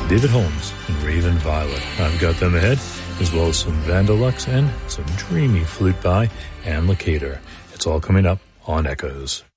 David Holmes and Raven Violet. I've got them ahead, as well as some Vandalux and some dreamy flute by Anne Lakater. It's all coming up on Echoes.